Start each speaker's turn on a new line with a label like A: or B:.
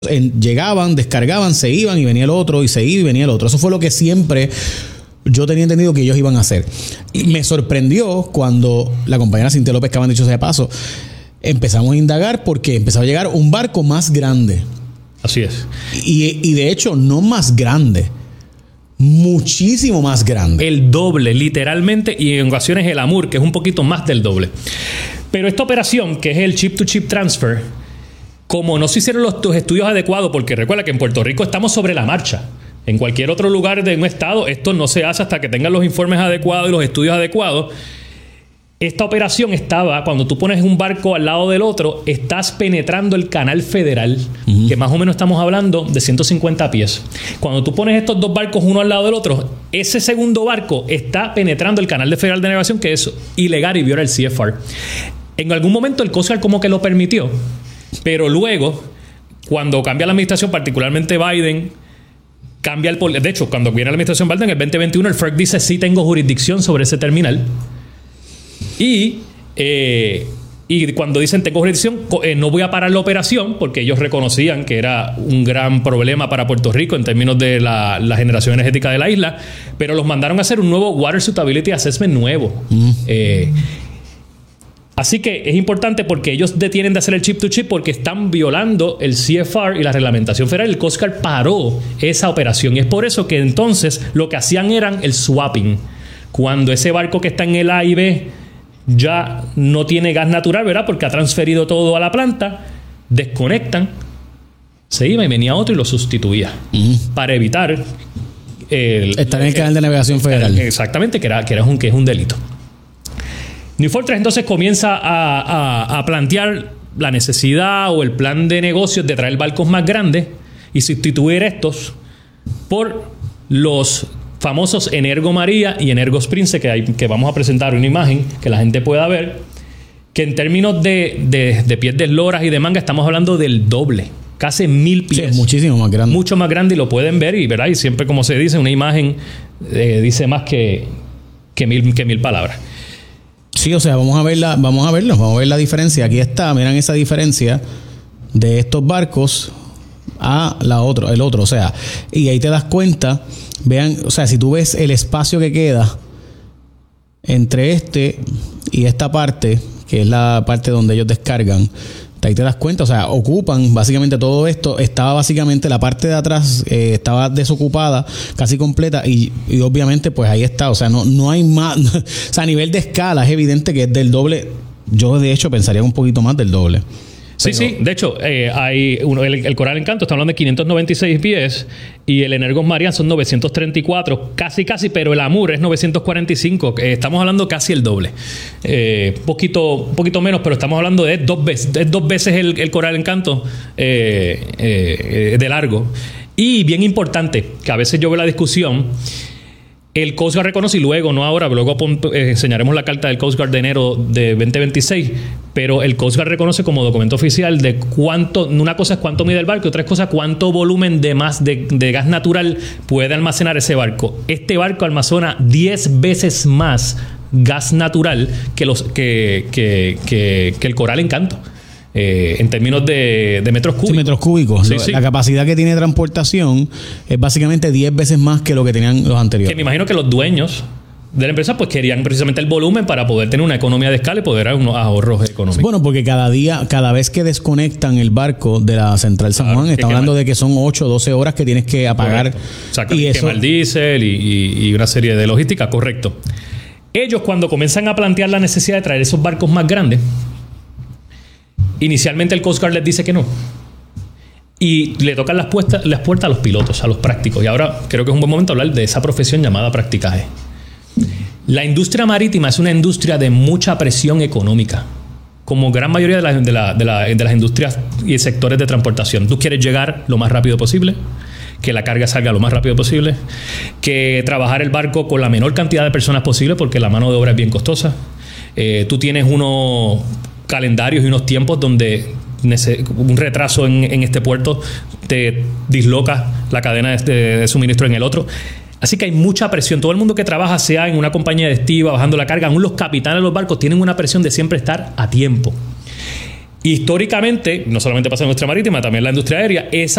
A: Llegaban, descargaban, se iban y venía el otro, y se iba y venía el otro. Eso fue lo que siempre yo tenía entendido que ellos iban a hacer. Y me sorprendió cuando la compañera Cintia López, que habían dicho sea de paso, empezamos a indagar porque empezaba a llegar un barco más grande.
B: Así es.
A: Y de hecho, no más grande, muchísimo más grande.
B: El doble, literalmente, y en ocasiones el Amur, que es un poquito más del doble. Pero esta operación, que es el chip-to-chip transfer, como no se hicieron los estudios adecuados, porque recuerda que en Puerto Rico estamos sobre la marcha. En cualquier otro lugar de un estado, esto no se hace hasta que tengan los informes adecuados y los estudios adecuados. Esta operación estaba, cuando tú pones un barco al lado del otro, estás penetrando el canal federal, que más o menos estamos hablando de 150 pies. Cuando tú pones estos dos barcos uno al lado del otro, ese segundo barco está penetrando el canal federal de navegación, que es ilegal y viola el CFR. En algún momento el Coast Guard como que lo permitió, pero luego, cuando cambia la administración, particularmente Biden, cambia el... De hecho, cuando viene la administración Biden, en el 2021, el FERC dice sí tengo jurisdicción sobre ese terminal. Y cuando dicen tengo jurisdicción, no voy a parar la operación, porque ellos reconocían que era un gran problema para Puerto Rico en términos de la generación energética de la isla, pero los mandaron a hacer un nuevo Water Suitability Assessment nuevo. Así que es importante porque ellos detienen de hacer el chip-to-chip porque están violando el CFR y la reglamentación federal. El Coast Guard paró esa operación y es por eso que entonces lo que hacían eran el swapping. Cuando ese barco que está en el A y B ya no tiene gas natural, ¿verdad? Porque ha transferido todo a la planta, desconectan, se iba y venía otro y lo sustituía para evitar
A: estar en el canal de navegación federal.
B: Exactamente, que es un delito. New Fortress entonces comienza a plantear la necesidad o el plan de negocios de traer barcos más grandes y sustituir estos por los famosos Energo María y Energos Prince, que vamos a presentar una imagen que la gente pueda ver, que en términos de pies de esloras y de manga estamos hablando del doble, casi 1000 pies. Sí,
A: es muchísimo más grande.
B: Mucho más grande y lo pueden ver y, ¿verdad? Y siempre, como se dice, una imagen dice más que mil palabras.
A: Sí, o sea, vamos a ver la diferencia. Aquí está, miren esa diferencia de estos barcos a el otro, o sea, y ahí te das cuenta, vean, o sea, si tú ves el espacio que queda entre este y esta parte, que es la parte donde ellos descargan, ahí te das cuenta, o sea, ocupan básicamente todo esto. Estaba básicamente la parte de atrás estaba desocupada casi completa y obviamente pues ahí está, o sea, no hay más, o sea, a nivel de escala es evidente que es del doble. Yo de hecho pensaría un poquito más del doble.
B: Sí, sí. De hecho, hay el Coral Encanto está hablando de 596 pies y el Energos María son 934, casi, pero el Amur es 945. Estamos hablando casi el doble. Poquito menos, pero estamos hablando de dos veces el Coral Encanto de largo. Y bien importante, que a veces yo veo la discusión, el Coast Guard reconoce, y luego, no ahora, luego enseñaremos la carta del Coast Guard de enero de 2026, pero el Coast Guard reconoce como documento oficial de cuánto, una cosa es cuánto mide el barco, otra cosa es cuánto volumen de gas natural puede almacenar ese barco. Este barco almacena 10 veces más gas natural que el Coral Encanto. En términos de metros cúbicos.
A: Sí, metros cúbicos.
B: Sí.
A: La capacidad que tiene de transportación es básicamente 10 veces más que lo que tenían los anteriores.
B: Que me imagino que los dueños de la empresa pues querían precisamente el volumen para poder tener una economía de escala y poder dar unos ahorros económicos.
A: Bueno, porque cada vez que desconectan el barco de la Central San Juan, está hablando de que son 8 o 12 horas que tienes que apagar.
B: Correcto. Y quema el diésel y una serie de logística, correcto. Ellos, cuando comienzan a plantear la necesidad de traer esos barcos más grandes, inicialmente el Coast Guard les dice que no. Y le tocan las puertas a los pilotos, a los prácticos. Y ahora creo que es un buen momento hablar de esa profesión llamada practicaje. La industria marítima es una industria de mucha presión económica, como gran mayoría de las industrias y sectores de transportación. Tú quieres llegar lo más rápido posible, que la carga salga lo más rápido posible, que trabajar el barco con la menor cantidad de personas posible, porque la mano de obra es bien costosa. Tú tienes unos calendarios y unos tiempos donde un retraso en este puerto te disloca la cadena de suministro en el otro. Así que hay mucha presión. Todo el mundo que trabaja, sea en una compañía de estiva, bajando la carga, aún los capitanes de los barcos tienen una presión de siempre estar a tiempo. Históricamente, no solamente pasa en la industria marítima, también en la industria aérea, esa